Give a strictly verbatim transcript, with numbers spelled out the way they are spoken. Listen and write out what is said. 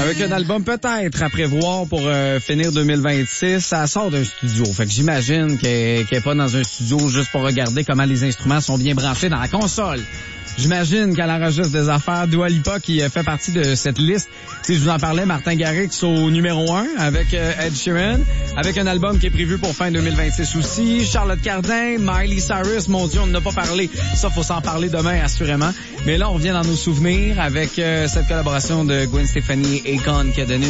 Avec un album peut-être à prévoir pour euh, finir deux mille vingt-six, ça sort d'un studio. Fait que j'imagine qu'elle qu'elle est pas dans un studio juste pour regarder comment les instruments sont bien branchés dans la console. J'imagine qu'elle enregistre des affaires. Dua Lipa qui fait partie de cette liste. Tu sais, je vous en parlais, Martin Garrix au numéro un avec euh, Ed Sheeran, avec un album qui est prévu pour fin deux mille vingt-six aussi. Charlotte Cardin, Miley Cyrus, mon Dieu, on n'en a pas parlé. Ça, faut s'en parler demain, assurément. Mais là, on revient dans nos souvenirs avec euh, cette collaboration de Gwen Stefani et Akon qui a donné